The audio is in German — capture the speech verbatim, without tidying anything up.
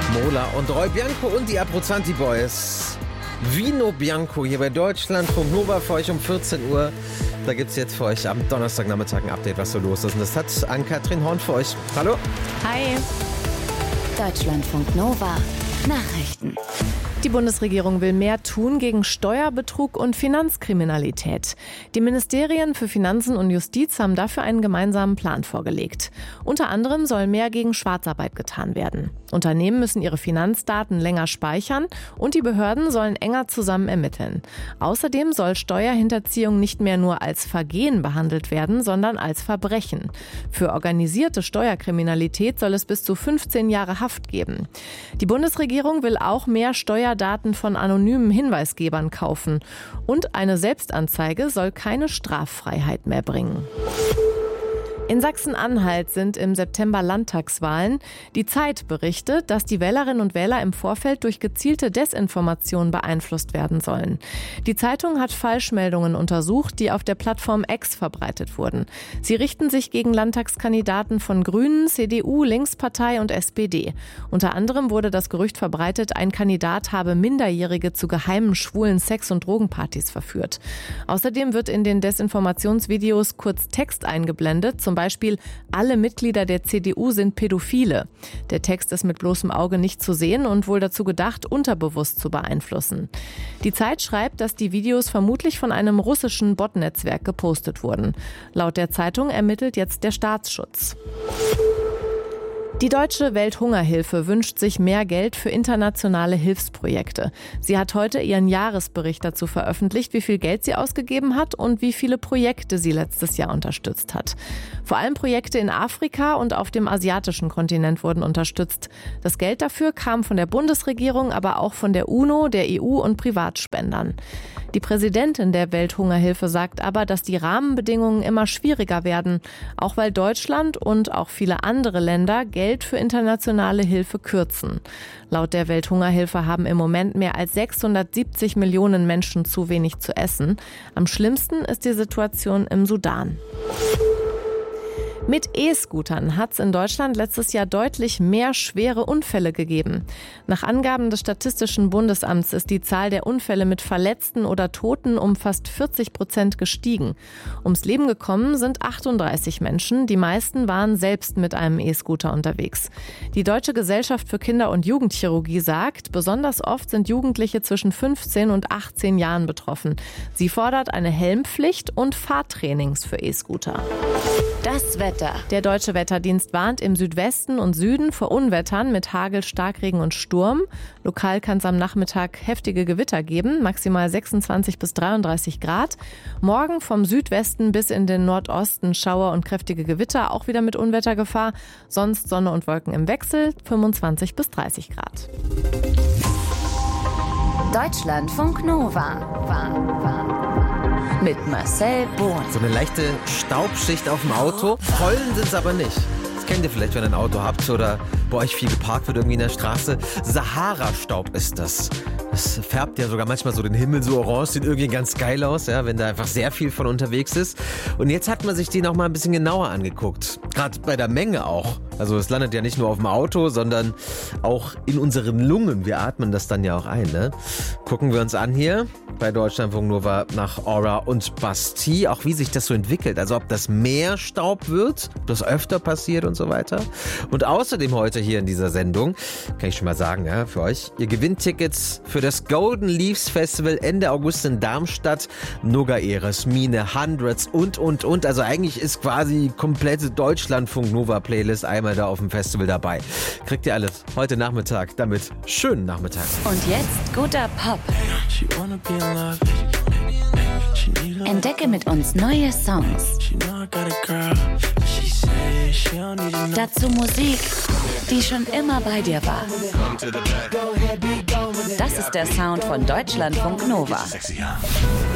Mola und Roy Bianco und die Abruzzanti Boys. Vino Bianco hier bei Deutschlandfunk Nova für euch um vierzehn Uhr. Da gibt es jetzt für euch am Donnerstagnachmittag ein Update, was so los ist. Und das hat Ann-Kathrin Horn für euch. Hallo. Hi. Deutschlandfunk Nova. Nachrichten. Die Bundesregierung will mehr tun gegen Steuerbetrug und Finanzkriminalität. Die Ministerien für Finanzen und Justiz haben dafür einen gemeinsamen Plan vorgelegt. Unter anderem soll mehr gegen Schwarzarbeit getan werden. Unternehmen müssen ihre Finanzdaten länger speichern und die Behörden sollen enger zusammen ermitteln. Außerdem soll Steuerhinterziehung nicht mehr nur als Vergehen behandelt werden, sondern als Verbrechen. Für organisierte Steuerkriminalität soll es bis zu fünfzehn Jahre Haft geben. Die Bundesregierung will auch mehr Steuerdaten von anonymen Hinweisgebern kaufen. Und eine Selbstanzeige soll keine Straffreiheit mehr bringen. In Sachsen-Anhalt sind im September Landtagswahlen. Die Zeit berichtet, dass die Wählerinnen und Wähler im Vorfeld durch gezielte Desinformation beeinflusst werden sollen. Die Zeitung hat Falschmeldungen untersucht, die auf der Plattform X verbreitet wurden. Sie richten sich gegen Landtagskandidaten von Grünen, C D U, Linkspartei und S P D. Unter anderem wurde das Gerücht verbreitet, ein Kandidat habe Minderjährige zu geheimen schwulen Sex- und Drogenpartys verführt. Außerdem wird in den Desinformationsvideos kurz Text eingeblendet, zum Beispiel, alle Mitglieder der C D U sind Pädophile. Der Text ist mit bloßem Auge nicht zu sehen und wohl dazu gedacht, unterbewusst zu beeinflussen. Die Zeit schreibt, dass die Videos vermutlich von einem russischen Botnetzwerk gepostet wurden. Laut der Zeitung ermittelt jetzt der Staatsschutz. Die Deutsche Welthungerhilfe wünscht sich mehr Geld für internationale Hilfsprojekte. Sie hat heute ihren Jahresbericht dazu veröffentlicht, wie viel Geld sie ausgegeben hat und wie viele Projekte sie letztes Jahr unterstützt hat. Vor allem Projekte in Afrika und auf dem asiatischen Kontinent wurden unterstützt. Das Geld dafür kam von der Bundesregierung, aber auch von der UNO, der E U und Privatspendern. Die Präsidentin der Welthungerhilfe sagt aber, dass die Rahmenbedingungen immer schwieriger werden, auch weil Deutschland und auch viele andere Länder Geld für internationale Hilfe kürzen. Laut der Welthungerhilfe haben im Moment mehr als sechshundertsiebzig Millionen Menschen zu wenig zu essen. Am schlimmsten ist die Situation im Sudan. Mit E-Scootern hat es in Deutschland letztes Jahr deutlich mehr schwere Unfälle gegeben. Nach Angaben des Statistischen Bundesamts ist die Zahl der Unfälle mit Verletzten oder Toten um fast vierzig Prozent gestiegen. Ums Leben gekommen sind achtunddreißig Menschen. Die meisten waren selbst mit einem E-Scooter unterwegs. Die Deutsche Gesellschaft für Kinder- und Jugendchirurgie sagt, besonders oft sind Jugendliche zwischen fünfzehn und achtzehn Jahren betroffen. Sie fordert eine Helmpflicht und Fahrtrainings für E-Scooter. Das Wetter. Der Deutsche Wetterdienst warnt im Südwesten und Süden vor Unwettern mit Hagel, Starkregen und Sturm. Lokal kann es am Nachmittag heftige Gewitter geben, maximal sechsundzwanzig bis dreiunddreißig Grad. Morgen vom Südwesten bis in den Nordosten Schauer und kräftige Gewitter, auch wieder mit Unwettergefahr. Sonst Sonne und Wolken im Wechsel, fünfundzwanzig bis dreißig Grad. Deutschlandfunk Nova. War, war. Mit Marcel Bohn. So eine leichte Staubschicht auf dem Auto. Pollen sind es aber nicht. Das kennt ihr vielleicht, wenn ihr ein Auto habt oder bei euch viel geparkt wird irgendwie in der Straße. Sahara-Staub ist das. Das färbt ja sogar manchmal so den Himmel so orange, sieht irgendwie ganz geil aus, ja, wenn da einfach sehr viel von unterwegs ist. Und jetzt hat man sich den auch mal ein bisschen genauer angeguckt. Gerade bei der Menge auch. Also es landet ja nicht nur auf dem Auto, sondern auch in unseren Lungen. Wir atmen das dann ja auch ein, ne? Gucken wir uns an hier bei Deutschlandfunk Nova nach Aura und Bastille, auch wie sich das so entwickelt. Also ob das mehr Staub wird, ob das öfter passiert und so weiter. Und außerdem heute hier in dieser Sendung, kann ich schon mal sagen, ja, für euch, ihr gewinnt Tickets für das Golden Leaves Festival Ende August in Darmstadt. Noga Eres, Mine, Hundreds und, und, und. Also eigentlich ist quasi komplette Deutschlandfunk Nova Playlist einmal da auf dem Festival dabei. Kriegt ihr alles heute Nachmittag. Damit schönen Nachmittag. Und jetzt guter Pop. Entdecke mit uns neue Songs. Dazu Musik, die schon immer bei dir war. Das ist der Sound von Deutschlandfunk Nova.